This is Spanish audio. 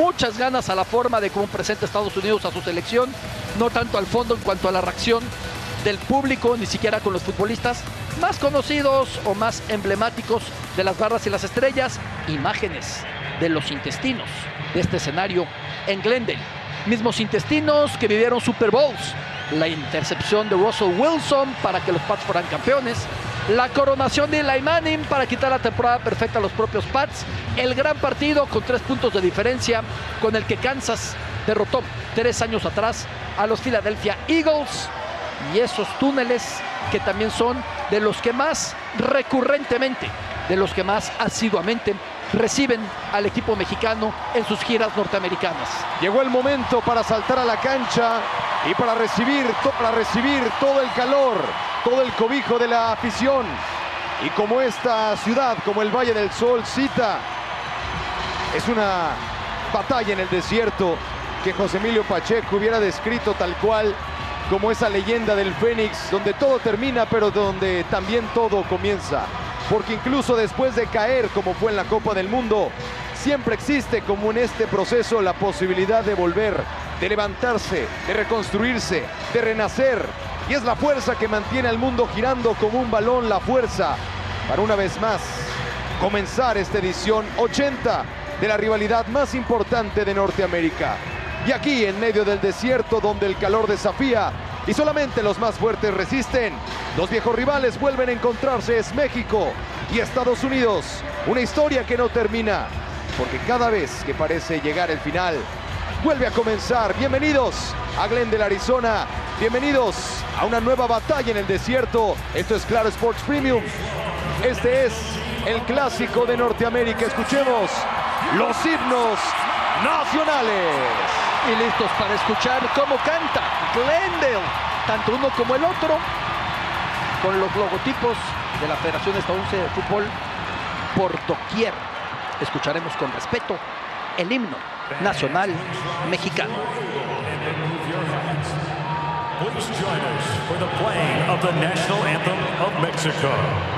muchas ganas a la forma de cómo presenta Estados Unidos a su selección, no tanto al fondo en cuanto a la reacción del público, ni siquiera con los futbolistas más conocidos o más emblemáticos de las barras y las estrellas. Imágenes de los intestinos de este escenario en Glendale. Mismos intestinos que vivieron Super Bowls, la intercepción de Russell Wilson para que los Pats fueran campeones, la coronación de Eli Manning para quitar la temporada perfecta a los propios Pats, el gran partido con 3 puntos de diferencia con el que Kansas derrotó 3 años atrás a los Philadelphia Eagles, y esos túneles que también son de los que más recurrentemente, de los que más asiduamente reciben al equipo mexicano en sus giras norteamericanas. Llegó el momento para saltar a la cancha y para recibir todo el calor, todo el cobijo de la afición. Y como esta ciudad, como el Valle del Sol cita, es una batalla en el desierto que José Emilio Pacheco hubiera descrito tal cual como esa leyenda del Fénix, donde todo termina, pero donde también todo comienza. Porque incluso después de caer, como fue en la Copa del Mundo, siempre existe, como en este proceso, la posibilidad de volver, de levantarse, de reconstruirse, de renacer. Y es la fuerza que mantiene al mundo girando como un balón, la fuerza para una vez más comenzar esta edición 80 de la rivalidad más importante de Norteamérica. Y aquí, en medio del desierto, donde el calor desafía y solamente los más fuertes resisten, los viejos rivales vuelven a encontrarse. Es México y Estados Unidos, una historia que no termina, porque cada vez que parece llegar el final, vuelve a comenzar. Bienvenidos a Glendale, Arizona. Bienvenidos a una nueva batalla en el desierto. Esto es Claro Sports Premium. Este es el clásico de Norteamérica. Escuchemos los himnos nacionales. Y listos para escuchar cómo canta Glendale, tanto uno como el otro, con los logotipos de la Federación Estadounidense de Fútbol por doquier. Escucharemos con respeto el himno nacional mexicano. Please join us for the playing of the national anthem of Mexico.